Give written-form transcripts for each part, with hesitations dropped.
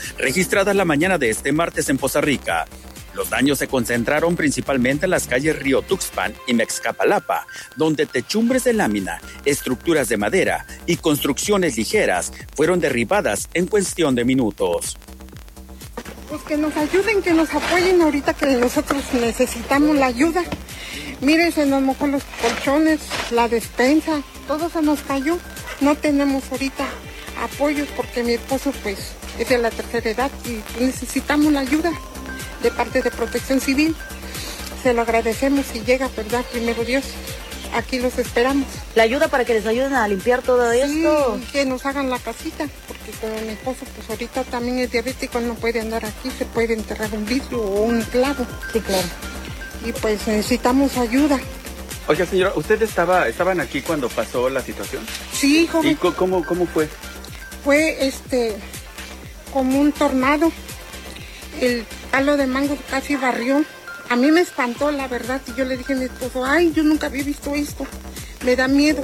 registradas la mañana de este martes en Poza Rica. Los daños se concentraron principalmente en las calles Río Tuxpan y Mexcapalapa, donde techumbres de lámina, estructuras de madera y construcciones ligeras fueron derribadas en cuestión de minutos. Pues que nos ayuden, que nos apoyen ahorita que nosotros necesitamos la ayuda. Miren, se nos mojó los colchones, la despensa, todo se nos cayó. No tenemos ahorita apoyos porque mi esposo pues es de la tercera edad y necesitamos la ayuda de parte de Protección Civil. Se lo agradecemos si llega, ¿verdad? Primero Dios, aquí los esperamos. ¿La ayuda para que les ayuden a limpiar todo esto? Sí, que nos hagan la casita, porque como mi esposo pues ahorita también es diabético, no puede andar aquí, se puede enterrar un vidrio o un clavo. Sí, claro. Y pues necesitamos ayuda. Oiga, señora, ¿ustedes estaban aquí cuando pasó la situación? Sí, joven. ¿Y cómo fue? Fue como un tornado. El palo de mango casi barrió. A mí me espantó, la verdad, y yo le dije a mi esposo, ay, yo nunca había visto esto, me da miedo.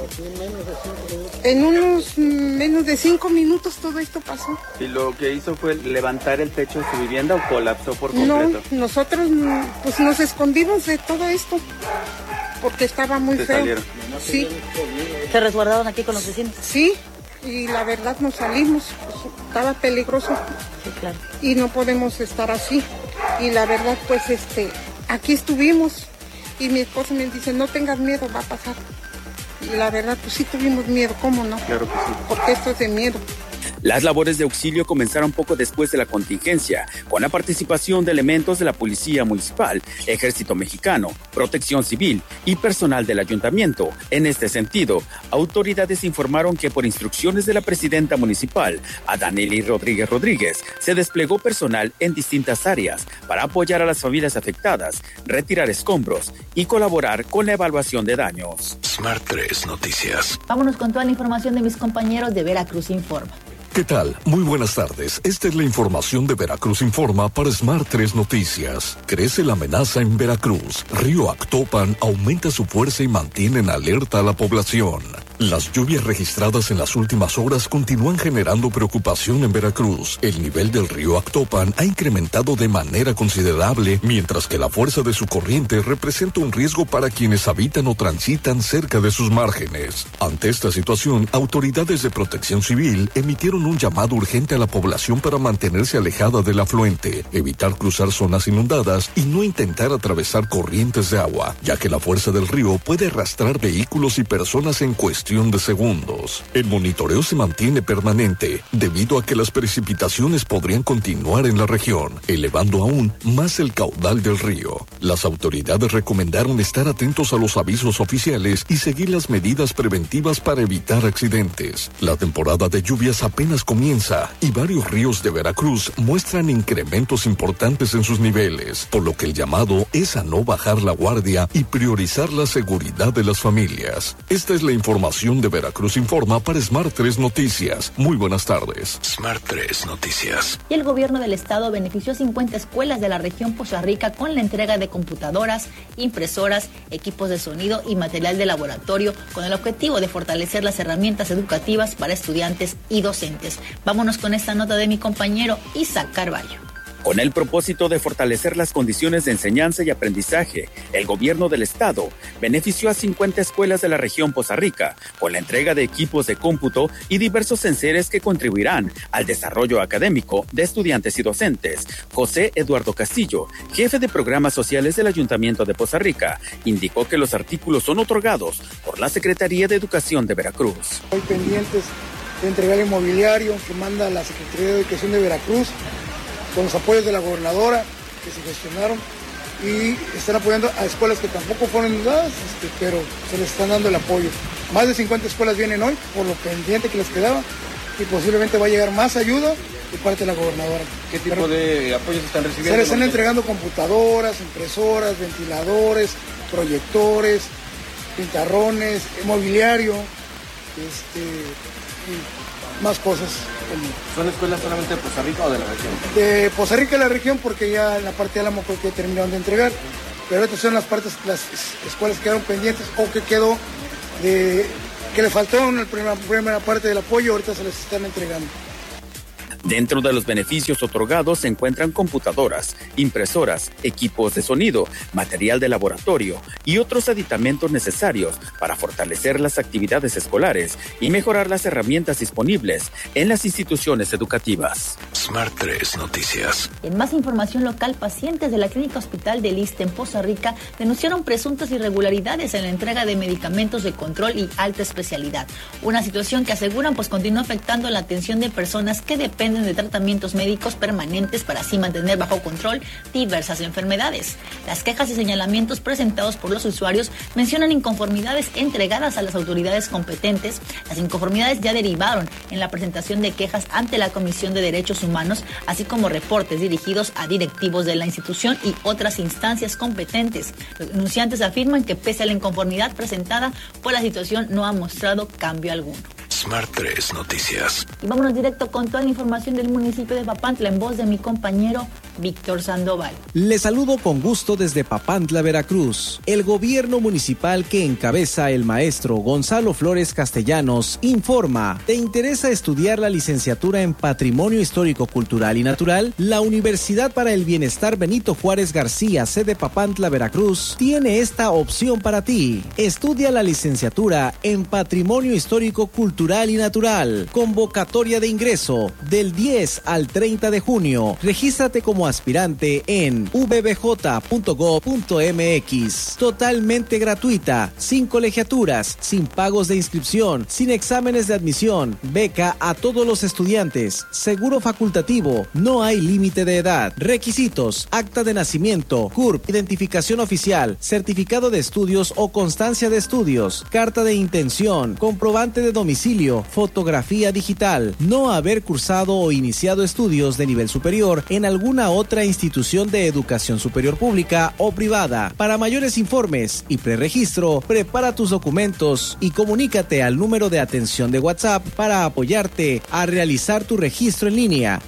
En unos menos de 5 minutos todo esto pasó. ¿Y lo que hizo fue levantar el techo de su vivienda o colapsó por completo? No, nosotros pues nos escondimos de todo esto, porque estaba muy feo. Salieron? Sí. ¿Se resguardaron aquí con los vecinos? Sí, y la verdad nos salimos, pues, estaba peligroso. Sí, claro. Y no podemos estar así. Y la verdad, pues, aquí estuvimos. Y mi esposo me dice, no tengas miedo, va a pasar. Y la verdad, pues sí tuvimos miedo, ¿cómo no? Claro que sí. Porque esto es de miedo. Las labores de auxilio comenzaron poco después de la contingencia, con la participación de elementos de la Policía Municipal, Ejército Mexicano, Protección Civil y personal del Ayuntamiento. En este sentido, autoridades informaron que por instrucciones de la presidenta municipal, Adanely Rodríguez, se desplegó personal en distintas áreas para apoyar a las familias afectadas, retirar escombros y colaborar con la evaluación de daños. Smart 3 Noticias. Vámonos con toda la información de mis compañeros de Veracruz Informa. ¿Qué tal? Muy buenas tardes. Esta es la información de Veracruz Informa para Smart 3 Noticias. Crece la amenaza en Veracruz. Río Actopan aumenta su fuerza y mantiene en alerta a la población. Las lluvias registradas en las últimas horas continúan generando preocupación en Veracruz. El nivel del río Actopan ha incrementado de manera considerable, mientras que la fuerza de su corriente representa un riesgo para quienes habitan o transitan cerca de sus márgenes. Ante esta situación, autoridades de Protección Civil emitieron un llamado urgente a la población para mantenerse alejada del afluente, evitar cruzar zonas inundadas y no intentar atravesar corrientes de agua, ya que la fuerza del río puede arrastrar vehículos y personas en cuestión de segundos. El monitoreo se mantiene permanente, debido a que las precipitaciones podrían continuar en la región, elevando aún más el caudal del río. Las autoridades recomendaron estar atentos a los avisos oficiales y seguir las medidas preventivas para evitar accidentes. La temporada de lluvias apenas comienza y varios ríos de Veracruz muestran incrementos importantes en sus niveles, por lo que el llamado es a no bajar la guardia y priorizar la seguridad de las familias. Esta es la información de Veracruz Informa para Smart 3 Noticias. Muy buenas tardes. Smart 3 Noticias. Y el gobierno del estado benefició a 50 escuelas de la región Poza Rica con la entrega de computadoras, impresoras, equipos de sonido y material de laboratorio con el objetivo de fortalecer las herramientas educativas para estudiantes y docentes. Vámonos con esta nota de mi compañero Isaac Carballo. Con el propósito de fortalecer las condiciones de enseñanza y aprendizaje, el gobierno del estado benefició a 50 escuelas de la región Poza Rica con la entrega de equipos de cómputo y diversos enseres que contribuirán al desarrollo académico de estudiantes y docentes. José Eduardo Castillo, jefe de programas sociales del Ayuntamiento de Poza Rica, indicó que los artículos son otorgados por la Secretaría de Educación de Veracruz. Hay pendientes de entregar el mobiliario que manda la Secretaría de Educación de Veracruz, con los apoyos de la gobernadora que se gestionaron y están apoyando a escuelas que tampoco fueron ayudadas, pero se les están dando el apoyo. Más de 50 escuelas vienen hoy por lo pendiente que les quedaba y posiblemente va a llegar más ayuda de parte de la gobernadora. ¿Qué tipo de apoyos están recibiendo? Se les están entregando computadoras, impresoras, ventiladores, proyectores, pintarrones, mobiliario, y más cosas. ¿Son escuelas solamente de Poza Rica o de la región? De Poza Rica y la región, porque ya en la parte de Álamo creo que terminaron de entregar, pero estas son las escuelas que quedaron pendientes o que quedó que le faltó en la primera parte del apoyo, ahorita se les están entregando. Dentro de los beneficios otorgados se encuentran computadoras, impresoras, equipos de sonido, material de laboratorio y otros aditamentos necesarios para fortalecer las actividades escolares y mejorar las herramientas disponibles en las instituciones educativas. Smart 3 Noticias. En más información local, pacientes de la Clínica Hospital del Iste en Poza Rica denunciaron presuntas irregularidades en la entrega de medicamentos de control y alta especialidad. Una situación que aseguran continúa afectando la atención de personas que dependen de tratamientos médicos permanentes para así mantener bajo control diversas enfermedades. Las quejas y señalamientos presentados por los usuarios mencionan inconformidades entregadas a las autoridades competentes. Las inconformidades ya derivaron en la presentación de quejas ante la Comisión de Derechos Humanos, así como reportes dirigidos a directivos de la institución y otras instancias competentes. Los denunciantes afirman que pese a la inconformidad presentada, pues la situación no ha mostrado cambio alguno. Smart 3 Noticias. Y vámonos directo con toda la información del municipio de Papantla en voz de mi compañero Víctor Sandoval. Les saludo con gusto desde Papantla, Veracruz. El gobierno municipal que encabeza el maestro Gonzalo Flores Castellanos informa: ¿te interesa estudiar la licenciatura en Patrimonio Histórico, Cultural y Natural? La Universidad para el Bienestar Benito Juárez García, sede Papantla, Veracruz, tiene esta opción para ti. Estudia la licenciatura en Patrimonio Histórico, Cultural y Natural. Convocatoria de ingreso del 10 al 30 de junio. Regístrate como aspirante en vbj.gov.mx. Totalmente gratuita, sin colegiaturas, sin pagos de inscripción, sin exámenes de admisión, beca a todos los estudiantes, seguro facultativo, no hay límite de edad. Requisitos: acta de nacimiento, CURP, identificación oficial, certificado de estudios o constancia de estudios, carta de intención, comprobante de domicilio, fotografía digital, no haber cursado o iniciado estudios de nivel superior en alguna otra institución de educación superior pública o privada. Para mayores informes y preregistro, prepara tus documentos y comunícate al número de atención de WhatsApp para apoyarte a realizar tu registro en línea: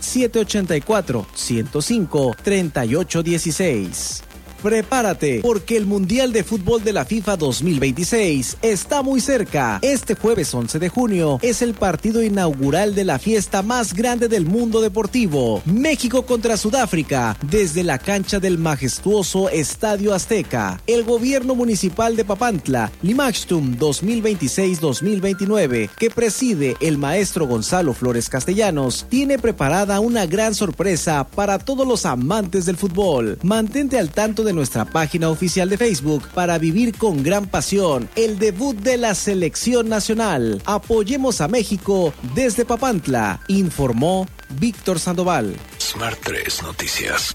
784-105-3816. Prepárate, porque el Mundial de Fútbol de la FIFA 2026 está muy cerca. Este jueves 11 de junio es el partido inaugural de la fiesta más grande del mundo deportivo. México contra Sudáfrica, desde la cancha del majestuoso Estadio Azteca. El gobierno municipal de Papantla, Limaxtum 2026-2029, que preside el maestro Gonzalo Flores Castellanos, tiene preparada una gran sorpresa para todos los amantes del fútbol. Mantente al tanto de nuestra página oficial de Facebook para vivir con gran pasión el debut de la selección nacional. Apoyemos a México desde Papantla, informó Víctor Sandoval. Smart 3 Noticias.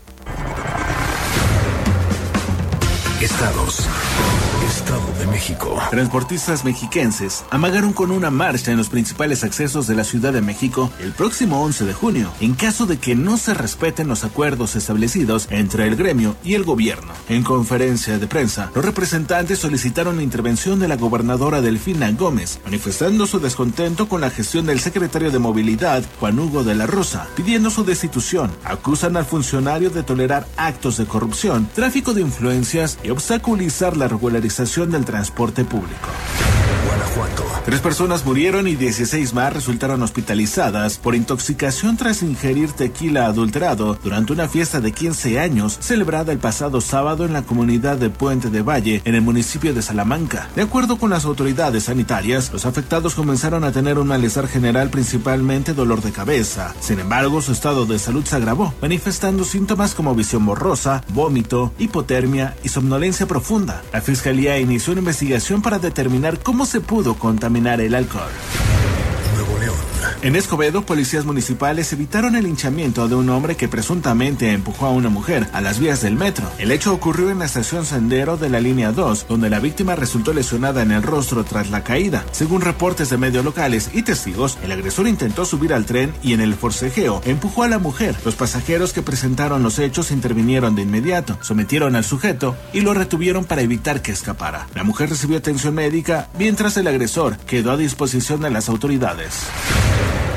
Estados. Estado de México. Transportistas mexiquenses amagaron con una marcha en los principales accesos de la Ciudad de México el próximo 11 de junio, en caso de que no se respeten los acuerdos establecidos entre el gremio y el gobierno. En conferencia de prensa, los representantes solicitaron la intervención de la gobernadora Delfina Gómez, manifestando su descontento con la gestión del secretario de Movilidad, Juan Hugo de la Rosa, pidiendo su destitución. Acusan al funcionario de tolerar actos de corrupción, tráfico de influencias y obstaculizar la regularización del transporte público. Guanajuato. 3 personas murieron y 16 más resultaron hospitalizadas por intoxicación tras ingerir tequila adulterado durante una fiesta de 15 años celebrada el pasado sábado en la comunidad de Puente de Valle, en el municipio de Salamanca. De acuerdo con las autoridades sanitarias, los afectados comenzaron a tener un malestar general, principalmente dolor de cabeza. Sin embargo, su estado de salud se agravó, manifestando síntomas como visión borrosa, vómito, hipotermia y somnolencia profunda. La Fiscalía inició una investigación para determinar cómo se pudo contaminar el alcohol. Nuevo León. En Escobedo, policías municipales evitaron el linchamiento de un hombre que presuntamente empujó a una mujer a las vías del metro. El hecho ocurrió en la estación Sendero de la línea 2, donde la víctima resultó lesionada en el rostro tras la caída. Según reportes de medios locales y testigos, el agresor intentó subir al tren y en el forcejeo empujó a la mujer. Los pasajeros que presentaron los hechos intervinieron de inmediato, sometieron al sujeto y lo retuvieron para evitar que escapara. La mujer recibió atención médica, mientras el agresor quedó a disposición de las autoridades.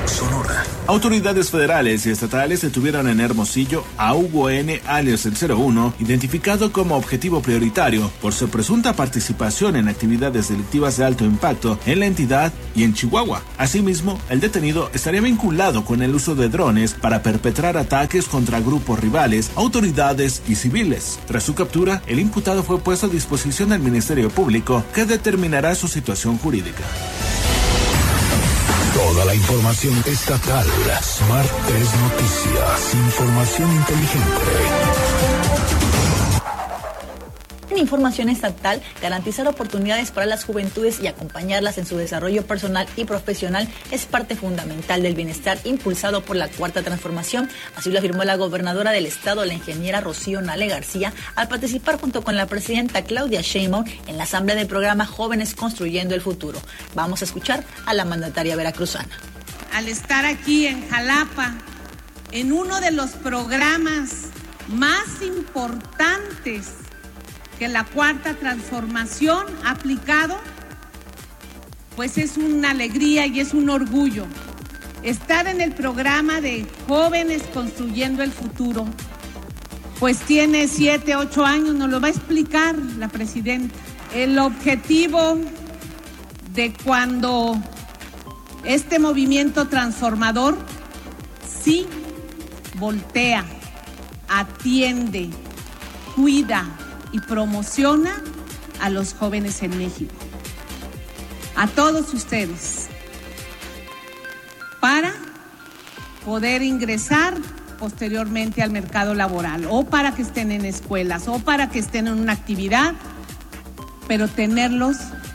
Sonora. Autoridades federales y estatales detuvieron en Hermosillo a Hugo N., alias el 01, identificado como objetivo prioritario por su presunta participación en actividades delictivas de alto impacto en la entidad y en Chihuahua. Asimismo, el detenido estaría vinculado con el uso de drones para perpetrar ataques contra grupos rivales, autoridades y civiles. Tras su captura, el imputado fue puesto a disposición del Ministerio Público, que determinará su situación jurídica. Toda la información estatal. Smart 3 Noticias. Información inteligente. En información estatal, garantizar oportunidades para las juventudes y acompañarlas en su desarrollo personal y profesional es parte fundamental del bienestar impulsado por la Cuarta Transformación. Así lo afirmó la gobernadora del estado, la ingeniera Rocío Nale García, al participar junto con la presidenta Claudia Sheinbaum en la asamblea del programa Jóvenes Construyendo el Futuro. Vamos a escuchar a la mandataria veracruzana. Al estar aquí en Jalapa, en uno de los programas más importantes que la Cuarta Transformación ha aplicado, pues es una alegría y es un orgullo estar en el programa de Jóvenes Construyendo el Futuro. Pues tiene 7, 8 años, nos lo va a explicar la presidenta. El objetivo de cuando este movimiento transformador sí voltea, atiende, cuida y promociona a los jóvenes en México, a todos ustedes, para poder ingresar posteriormente al mercado laboral, o para que estén en escuelas, o para que estén en una actividad, pero tenerlos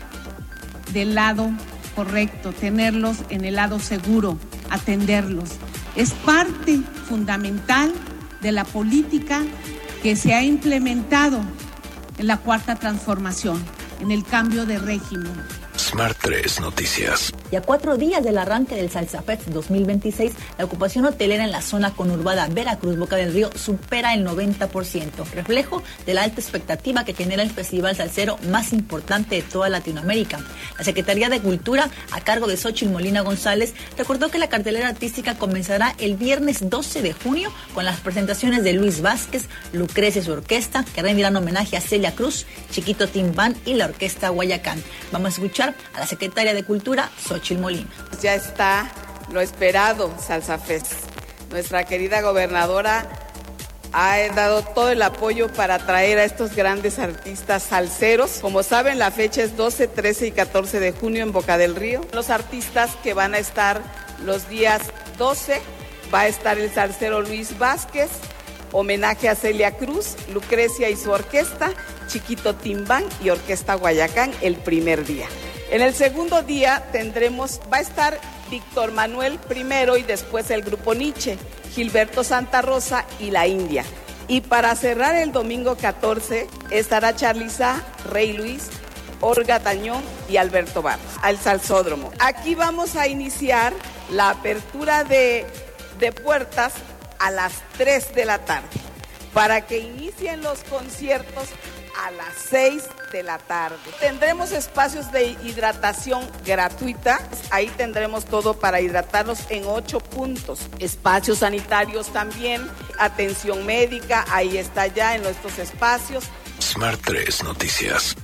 del lado correcto, tenerlos en el lado seguro, atenderlos. Es parte fundamental de la política que se ha implementado en la Cuarta Transformación, en el cambio de régimen. Smart 3 Noticias. Y a 4 días del arranque del Salsafest 2026, la ocupación hotelera en la zona conurbada Veracruz-Boca del Río supera el 90%, reflejo de la alta expectativa que genera el festival salsero más importante de toda Latinoamérica. La Secretaría de Cultura, a cargo de Xóchitl Molina González, recordó que la cartelera artística comenzará el viernes 12 de junio con las presentaciones de Luis Vázquez, Lucrecia y su orquesta, que rendirán homenaje a Celia Cruz, Chiquito Tim Band y la Orquesta Guayacán. Vamos a escuchar a la Secretaria de Cultura, Xóchitl Molina. Ya está lo esperado Salsafest. Nuestra querida gobernadora ha dado todo el apoyo para traer a estos grandes artistas salseros. Como saben, la fecha es 12, 13 y 14 de junio en Boca del Río. Los artistas que van a estar los días 12, va a estar el salsero Luis Vázquez, homenaje a Celia Cruz, Lucrecia y su orquesta, Chiquito Tim Band y Orquesta Guayacán el primer día. En el segundo día va a estar Víctor Manuel primero y después el grupo Nietzsche, Gilberto Santa Rosa y La India. Y para cerrar el domingo 14 estará Charliza, Rey Luis, Olga Tañón y Alberto Barros, al Salsódromo. Aquí vamos a iniciar la apertura de puertas a las 3 de la tarde, para que inicien los conciertos a las 6 de la tarde. Tendremos espacios de hidratación gratuita, ahí tendremos todo para hidratarnos en 8 puntos. Espacios sanitarios también, atención médica, ahí está ya en nuestros espacios. Smart 3 Noticias.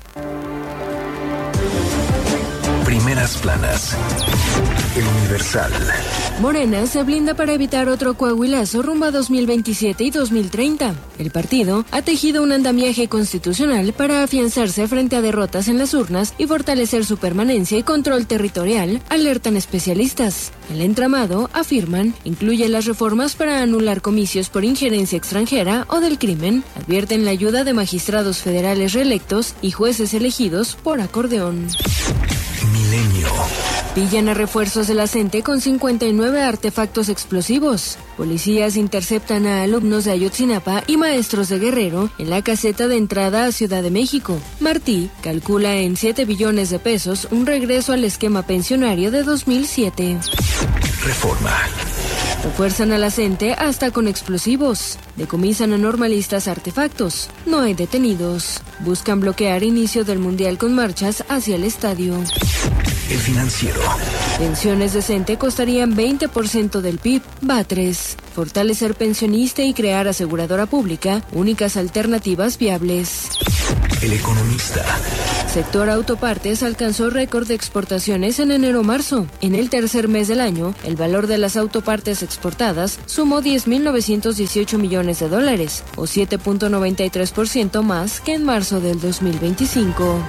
Primeras planas. El Universal. Morena se blinda para evitar otro coahuilazo rumbo a 2027 y 2030. El partido ha tejido un andamiaje constitucional para afianzarse frente a derrotas en las urnas y fortalecer su permanencia y control territorial, alertan especialistas. El entramado, afirman, incluye las reformas para anular comicios por injerencia extranjera o del crimen, advierten la ayuda de magistrados federales reelectos y jueces elegidos por acordeón. Milenio. Pillan a refuerzos de la CENTE con 59 artefactos explosivos. Policías interceptan a alumnos de Ayotzinapa y maestros de Guerrero en la caseta de entrada a Ciudad de México. Martí calcula en 7 billones de pesos un regreso al esquema pensionario de 2007. Reforma. Refuerzan a la CENTE hasta con explosivos. Decomisan a normalistas artefactos. No hay detenidos. Buscan bloquear inicio del Mundial con marchas hacia el estadio. El Financiero. Pensiones decentes costarían 20% del PIB. Batres. Fortalecer pensionista y crear aseguradora pública, únicas alternativas viables. El Economista. Sector autopartes alcanzó récord de exportaciones en enero-marzo. En el tercer mes del año, el valor de las autopartes exportadas sumó $10.918 millones, o 7.93% más que en marzo del 2025.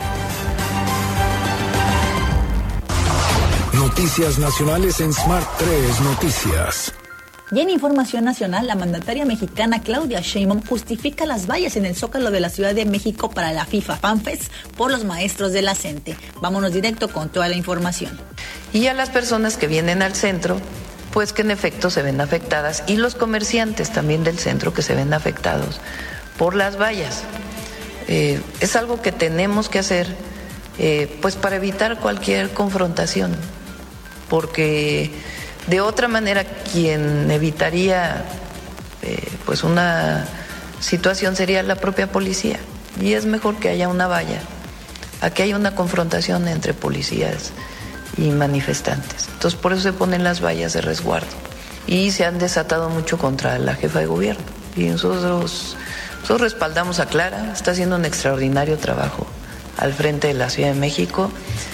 Noticias nacionales en Smart 3 Noticias. Y en información nacional, la mandataria mexicana Claudia Sheinbaum justifica las vallas en el Zócalo de la Ciudad de México para la FIFA FanFest por los maestros de la CENTE. Vámonos directo con toda la información. Y a las personas que vienen al centro, pues que en efecto se ven afectadas, y los comerciantes también del centro que se ven afectados por las vallas. Es algo que tenemos que hacer pues para evitar cualquier confrontación, porque de otra manera quien evitaría pues una situación sería la propia policía, y es mejor que haya una valla a que haya una confrontación entre policías y manifestantes. Entonces por eso se ponen las vallas de resguardo, y se han desatado mucho contra la jefa de gobierno, y nosotros respaldamos a Clara. Está haciendo un extraordinario trabajo al frente de la Ciudad de México.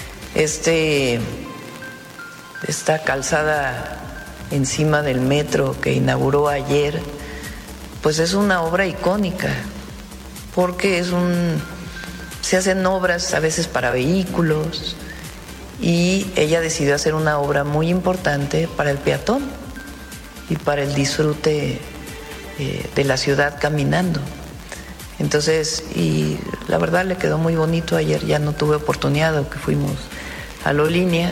Esta calzada encima del metro que inauguró ayer, pues es una obra icónica, porque se hacen obras a veces para vehículos, y ella decidió hacer una obra muy importante para el peatón y para el disfrute de la ciudad caminando. Entonces, y la verdad le quedó muy bonito. Ayer ya no tuve oportunidad, que fuimos a Lolínea,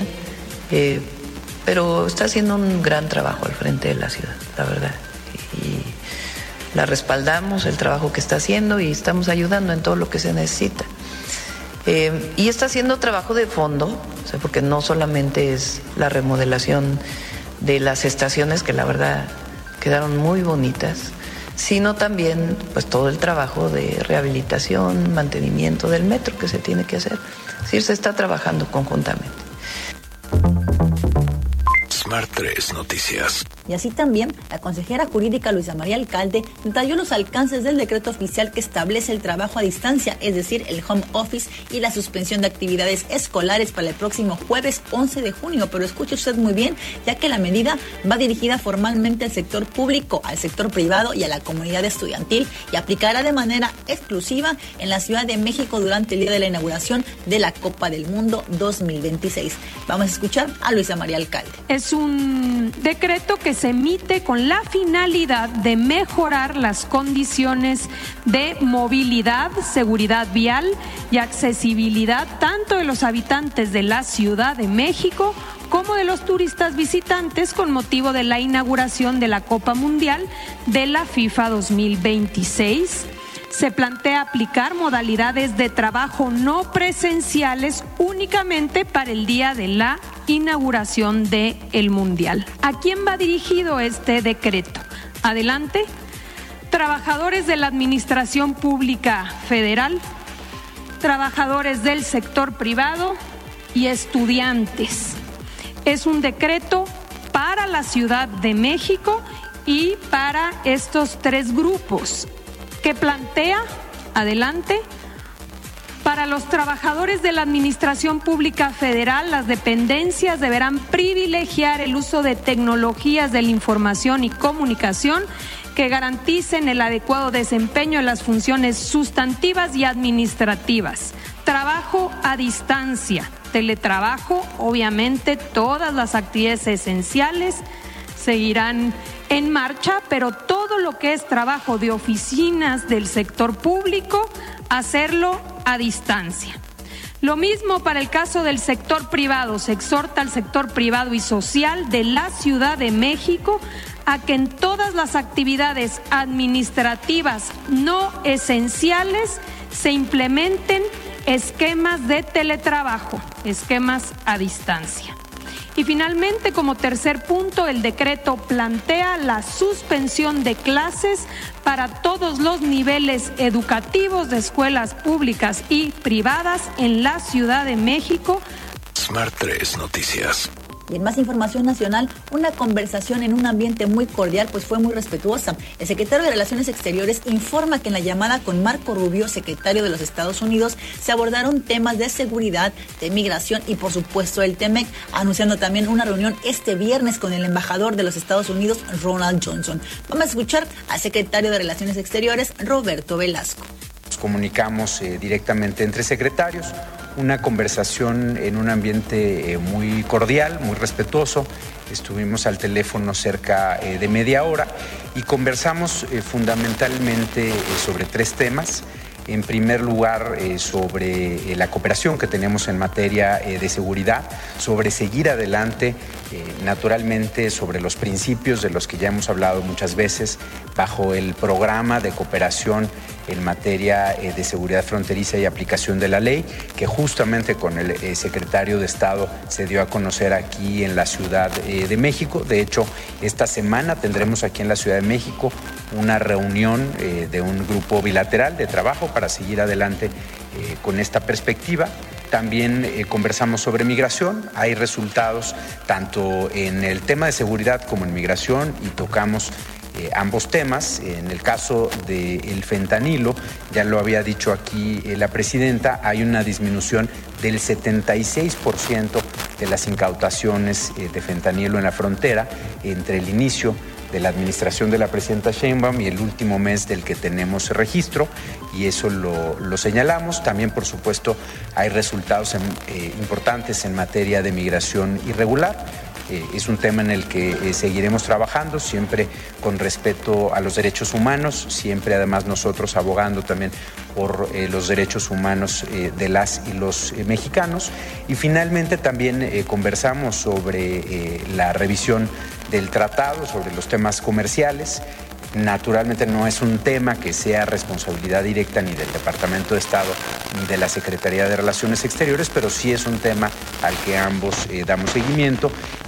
pero está haciendo un gran trabajo al frente de la ciudad, la verdad. Y la respaldamos, el trabajo que está haciendo, y estamos ayudando en todo lo que se necesita. Y está haciendo trabajo de fondo, porque no solamente es la remodelación de las estaciones, que la verdad quedaron muy bonitas, sino también pues todo el trabajo de rehabilitación, mantenimiento del metro que se tiene que hacer. Es decir, se está trabajando conjuntamente. Smart 3 Noticias. Y así también, la consejera jurídica Luisa María Alcalde detalló los alcances del decreto oficial que establece el trabajo a distancia, es decir, el home office, y la suspensión de actividades escolares para el próximo jueves 11 de junio. Pero escuche usted muy bien, ya que la medida va dirigida formalmente al sector público, al sector privado y a la comunidad estudiantil, y aplicará de manera exclusiva en la Ciudad de México durante el día de la inauguración de la Copa del Mundo 2026. Vamos a escuchar a Luisa María Alcalde. Es un decreto que se emite con la finalidad de mejorar las condiciones de movilidad, seguridad vial y accesibilidad tanto de los habitantes de la Ciudad de México como de los turistas visitantes con motivo de la inauguración de la Copa Mundial de la FIFA 2026. Se plantea aplicar modalidades de trabajo no presenciales únicamente para el día de la inauguración del Mundial. ¿A quién va dirigido este decreto? Adelante. Trabajadores de la Administración Pública Federal, trabajadores del sector privado y estudiantes. Es un decreto para la Ciudad de México y para estos tres grupos que plantea, adelante, para los trabajadores de la Administración Pública Federal, las dependencias deberán privilegiar el uso de tecnologías de la información y comunicación que garanticen el adecuado desempeño de las funciones sustantivas y administrativas. Trabajo a distancia, teletrabajo, obviamente todas las actividades esenciales seguirán en marcha, pero todo lo que es trabajo de oficinas del sector público, hacerlo a distancia. Lo mismo para el caso del sector privado. Se exhorta al sector privado y social de la Ciudad de México a que en todas las actividades administrativas no esenciales se implementen esquemas de teletrabajo, esquemas a distancia. Y finalmente, como tercer punto, el decreto plantea la suspensión de clases para todos los niveles educativos de escuelas públicas y privadas en la Ciudad de México. Smart 3 Noticias. Y en más información nacional, una conversación en un ambiente muy cordial, pues fue muy respetuosa. El secretario de Relaciones Exteriores informa que en la llamada con Marco Rubio, secretario de los Estados Unidos, se abordaron temas de seguridad, de migración y por supuesto el TEMEC, anunciando también una reunión este viernes con el embajador de los Estados Unidos, Ronald Johnson. Vamos a escuchar al secretario de Relaciones Exteriores, Roberto Velasco. Nos comunicamos directamente entre secretarios, una conversación en un ambiente muy cordial, muy respetuoso. Estuvimos al teléfono cerca de media hora y conversamos fundamentalmente sobre 3 temas. En primer lugar, sobre la cooperación que tenemos en materia de seguridad, sobre seguir adelante, naturalmente sobre los principios de los que ya hemos hablado muchas veces, bajo el programa de cooperación en materia de seguridad fronteriza y aplicación de la ley, que justamente con el secretario de Estado se dio a conocer aquí en la Ciudad de México. De hecho, esta semana tendremos aquí en la Ciudad de México una reunión de un grupo bilateral de trabajo para seguir adelante con esta perspectiva. También conversamos sobre migración. Hay resultados tanto en el tema de seguridad como en migración y tocamos ambos temas. En el caso del fentanilo, ya lo había dicho aquí la presidenta, hay una disminución del 76% de las incautaciones de fentanilo en la frontera entre el inicio de la administración de la presidenta Sheinbaum y el último mes del que tenemos registro, y eso lo señalamos. También, por supuesto, hay resultados importantes en materia de migración irregular. Es un tema en el que seguiremos trabajando, siempre con respeto a los derechos humanos, siempre además nosotros abogando también por los derechos humanos de las y los mexicanos. Y finalmente también conversamos sobre la revisión del tratado, sobre los temas comerciales. Naturalmente no es un tema que sea responsabilidad directa ni del Departamento de Estado ni de la Secretaría de Relaciones Exteriores, pero sí es un tema al que ambos damos seguimiento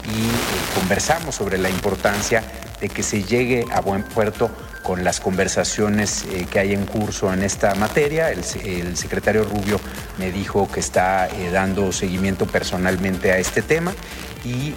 y conversamos sobre la importancia de que se llegue a buen puerto con las conversaciones que hay en curso en esta materia. El secretario Rubio me dijo que está dando seguimiento personalmente a este tema y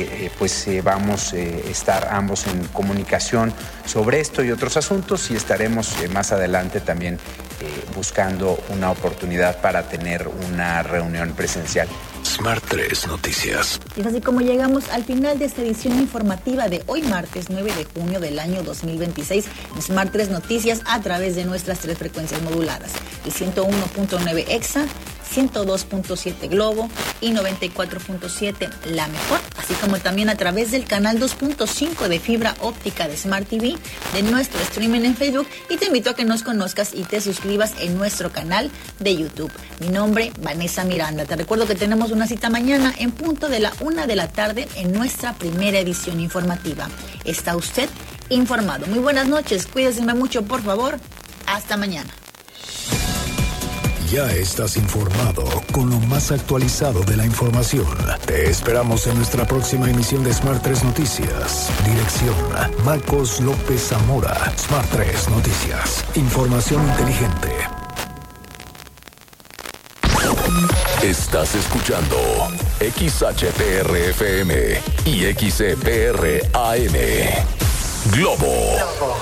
vamos a estar ambos en comunicación sobre esto y otros asuntos, y estaremos más adelante también buscando una oportunidad para tener una reunión presencial. Smart 3 Noticias. Y es así como llegamos al final de esta edición informativa de hoy, martes 9 de junio del año 2026, en Smart 3 Noticias a través de nuestras 3 frecuencias moduladas, el 101.9 EXA, 102.7 Globo y 94.7 La Mejor, así como también a través del canal 2.5 de fibra óptica de Smart TV, de nuestro streaming en Facebook, y te invito a que nos conozcas y te suscribas en nuestro canal de YouTube. Mi nombre, Vanessa Miranda. Te recuerdo que tenemos una cita mañana en punto de la 1 de la tarde en nuestra primera edición informativa. ¿Está usted informado? Muy buenas noches, cuídense mucho, por favor. Hasta mañana. Ya estás informado con lo más actualizado de la información. Te esperamos en nuestra próxima emisión de Smart 3 Noticias. Dirección: Marcos López Zamora. Smart 3 Noticias. Información inteligente. Estás escuchando XHPR-FM y XCPR-AM. Globo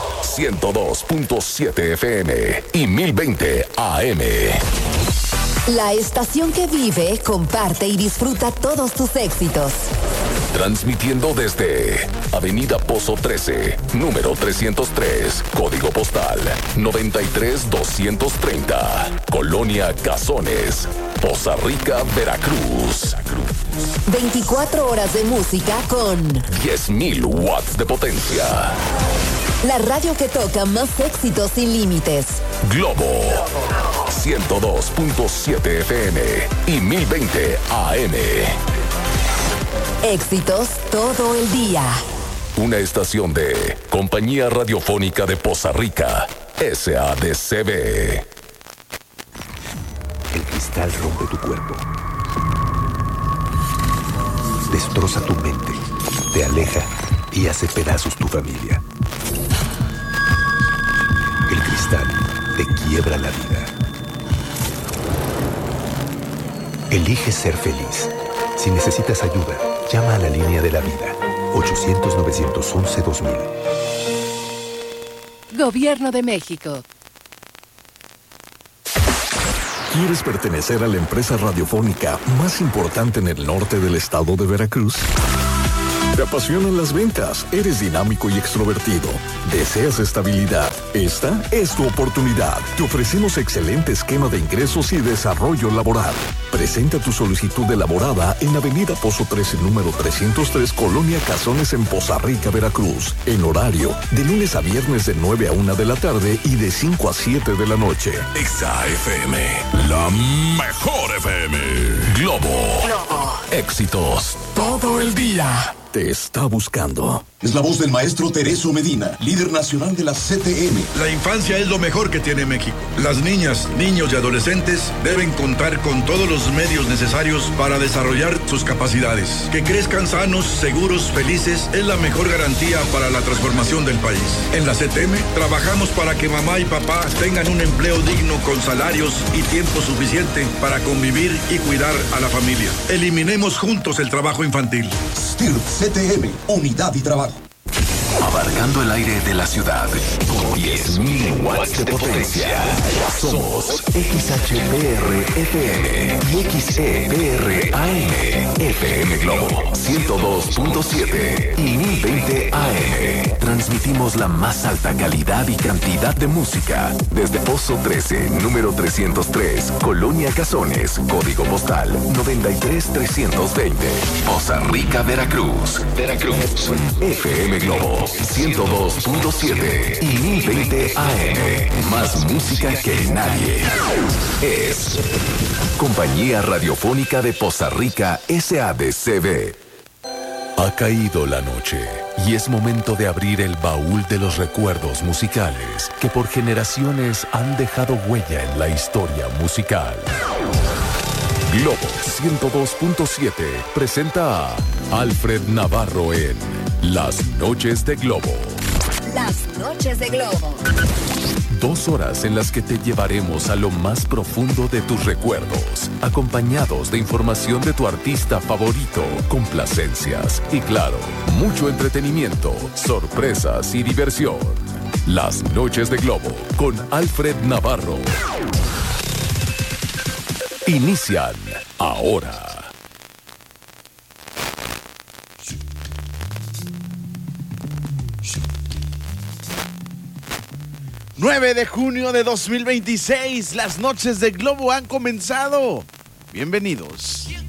102.7 FM y 1020 AM. La estación que vive, comparte y disfruta todos tus éxitos. Transmitiendo desde Avenida Pozo 13, número 303, código postal 93230, Colonia Cazones, Poza Rica, Veracruz. 24 horas de música con 10.000 watts de potencia. La radio que toca más éxitos sin límites. Globo 102.7 FM y 1020 AM. Éxitos todo el día. Una estación de Compañía Radiofónica de Poza Rica, SADCB. El cristal rompe tu cuerpo. Destroza tu mente, te aleja y hace pedazos tu familia. El cristal te quiebra la vida. Elige ser feliz. Si necesitas ayuda, llama a la línea de la vida. 800-911-2000. Gobierno de México. ¿Quieres pertenecer a la empresa radiofónica más importante en el norte del estado de Veracruz? ¿Te apasionan las ventas? ¿Eres dinámico y extrovertido? ¿Deseas estabilidad? Esta es tu oportunidad. Te ofrecemos excelente esquema de ingresos y desarrollo laboral. Presenta tu solicitud elaborada en Avenida Pozo 13, número 303, Colonia Cazones, en Poza Rica, Veracruz. En horario de lunes a viernes de 9 a 1 de la tarde y de 5 a 7 de la noche. Exa FM, la mejor FM. Globo. Éxitos todo el día. Te está buscando. Es la voz del maestro Tereso Medina, líder nacional de la CTM. La infancia es lo mejor que tiene México. Las niñas, niños y adolescentes deben contar con todos los medios necesarios para desarrollar sus capacidades. Que crezcan sanos, seguros, felices es la mejor garantía para la transformación del país. En la CTM trabajamos para que mamá y papá tengan un empleo digno con salarios y tiempo suficiente para convivir y cuidar a la familia. Eliminemos juntos el trabajo infantil. STIRP CTM, unidad y trabajo. Abarcando el aire de la ciudad con 10.000 watts de potencia. Somos XHPR-FM y XEPR-AM. FM Globo 102.7 y 1020 AM. Transmitimos la más alta calidad y cantidad de música desde Pozo 13, número 303, Colonia Cazones, código postal 93320. Poza Rica, Veracruz. FM Globo 102.7 y 1020 AM. Más música que nadie. Es Compañía Radiofónica de Poza Rica SADCB. Ha caído la noche y es momento de abrir el baúl de los recuerdos musicales que por generaciones han dejado huella en la historia musical. Globo 102.7 presenta a Alfred Navarro en Las Noches de Globo. Las Noches de Globo. 2 horas en las que te llevaremos a lo más profundo de tus recuerdos, acompañados de información de tu artista favorito, complacencias y, claro, mucho entretenimiento, sorpresas y diversión. Las Noches de Globo con Alfred Navarro. Inician ahora. 9 de junio de 2026, las noches de Globo han comenzado. Bienvenidos.